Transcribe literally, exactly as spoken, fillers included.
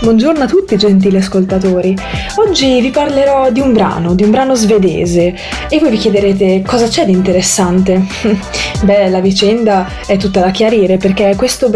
Buongiorno a tutti gentili ascoltatori. Oggi vi parlerò di un brano, di un brano svedese e voi vi chiederete cosa c'è di interessante. Beh, la vicenda è tutta da chiarire perché questo